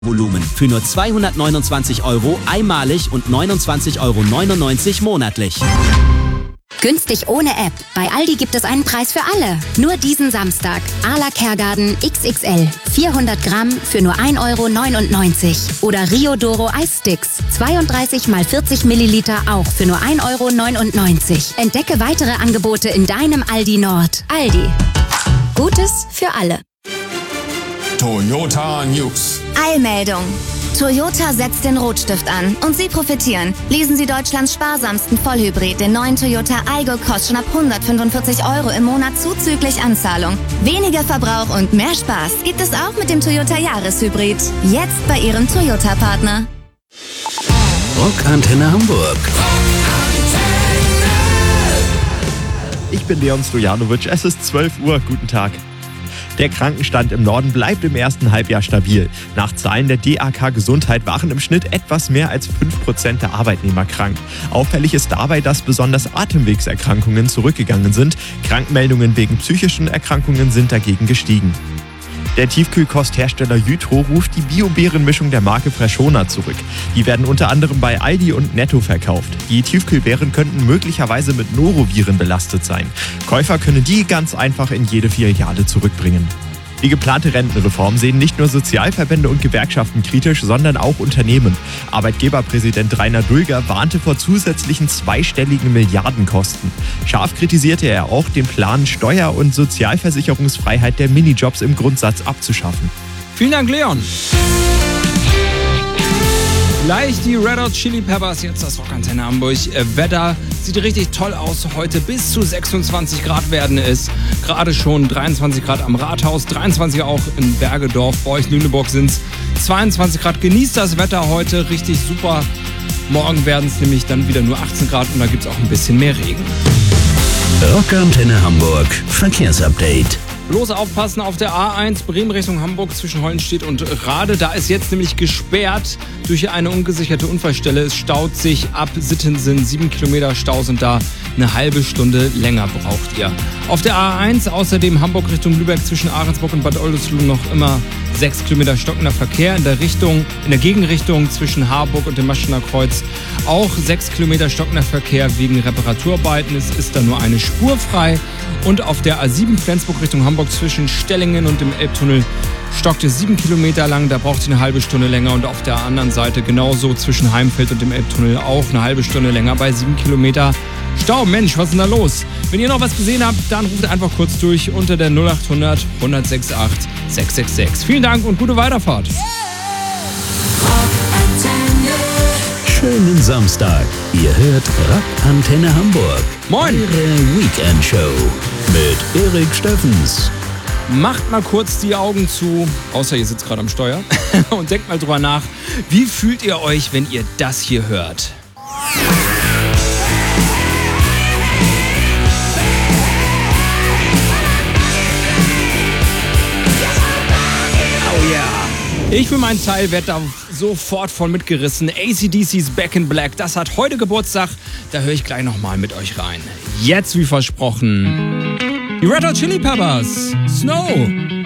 Volumen für nur 229 € einmalig und 29,99 € monatlich. Günstig ohne App. Bei Aldi gibt es einen Preis für alle. Nur diesen Samstag. Arla Kergarten XXL. 400 Gramm für nur 1,99 € Oder Rio Doro Eissticks. 32 x 40 Milliliter auch für nur 1,99 €. Entdecke weitere Angebote in deinem Aldi Nord. Aldi. Gutes für alle. Toyota News. Eilmeldung. Toyota setzt den Rotstift an und Sie profitieren. Lesen Sie Deutschlands sparsamsten Vollhybrid, den neuen Toyota Aygo, kostet schon ab 145 € im Monat zuzüglich Anzahlung. Weniger Verbrauch und mehr Spaß gibt es auch mit dem Toyota Jahreshybrid. Jetzt bei Ihrem Toyota-Partner. Rockantenne Hamburg. Ich bin Leon Stojanovic, es ist 12 Uhr, guten Tag. Der Krankenstand im Norden bleibt im ersten Halbjahr stabil. Nach Zahlen der DAK Gesundheit waren im Schnitt etwas mehr als 5% der Arbeitnehmer krank. Auffällig ist dabei, dass besonders Atemwegserkrankungen zurückgegangen sind. Krankmeldungen wegen psychischen Erkrankungen sind dagegen gestiegen. Der Tiefkühlkosthersteller Jytro ruft die Bio-Beerenmischung der Marke Freshona zurück. Die werden unter anderem bei Aldi und Netto verkauft. Die Tiefkühlbeeren könnten möglicherweise mit Noroviren belastet sein. Käufer können die ganz einfach in jede Filiale zurückbringen. Die geplante Rentenreform sehen nicht nur Sozialverbände und Gewerkschaften kritisch, sondern auch Unternehmen. Arbeitgeberpräsident Rainer Dulger warnte vor zusätzlichen zweistelligen Milliardenkosten. Scharf kritisierte er auch den Plan, Steuer- und Sozialversicherungsfreiheit der Minijobs im Grundsatz abzuschaffen. Vielen Dank, Leon. Gleich die Red Hot Chili Peppers, jetzt das Rockantenne Hamburg. Wetter sieht richtig toll aus heute. Bis zu 26 Grad werden es. Gerade schon 23 Grad am Rathaus, 23 auch in Bergedorf. Bei euch in Lüneburg sind es 22 Grad. Genießt das Wetter heute, richtig super. Morgen werden es nämlich dann wieder nur 18 Grad und da gibt es auch ein bisschen mehr Regen. Rockantenne Hamburg, Verkehrsupdate. Bloß aufpassen auf der A1 Bremen Richtung Hamburg zwischen Hollenstedt und Rade. Da ist jetzt nämlich gesperrt durch eine ungesicherte Unfallstelle. Es staut sich ab Sittensen. 7 Kilometer Stau sind da. Eine halbe Stunde länger braucht ihr. Auf der A1 außerdem Hamburg Richtung Lübeck zwischen Ahrensburg und Bad Oldesloe noch immer 6 Kilometer stockender Verkehr. In der Gegenrichtung zwischen Harburg und dem Maschener Kreuz auch 6 Kilometer stockender Verkehr wegen Reparaturarbeiten. Es ist da nur eine Spur frei. Und auf der A7 Flensburg Richtung Hamburg zwischen Stellingen und dem Elbtunnel stockt es 7 Kilometer lang, da braucht ihr eine halbe Stunde länger. Und auf der anderen Seite genauso zwischen Heimfeld und dem Elbtunnel auch eine halbe Stunde länger bei 7 Kilometer Stau. Mensch, was ist denn da los? Wenn ihr noch was gesehen habt, dann ruft einfach kurz durch unter der 0800 168 666. Vielen Dank und gute Weiterfahrt. Schönen Samstag. Ihr hört Rockantenne Hamburg. Moin. Ihre Weekend-Show mit Erik Steffens. Macht mal kurz die Augen zu, außer ihr sitzt gerade am Steuer, und denkt mal drüber nach, wie fühlt ihr euch, wenn ihr das hier hört? Oh ja. Ich für meinen Teil werde da sofort von mitgerissen. AC/DC's Back in Black, das hat heute Geburtstag. Da höre ich gleich nochmal mit euch rein. Jetzt wie versprochen, die Red Hot Chili Peppers, Snow.